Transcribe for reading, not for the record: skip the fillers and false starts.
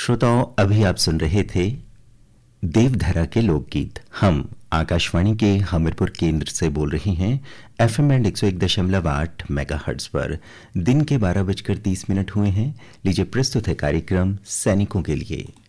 श्रोताओं, अभी आप सुन रहे थे देवधरा के लोकगीत। हम आकाशवाणी के हमीरपुर केंद्र से बोल रहे हैं FM बैंड 101.8 मेगाहर्ट्ज पर। दिन के 12:30 हुए हैं। लीजिए प्रस्तुत है कार्यक्रम सैनिकों के लिए।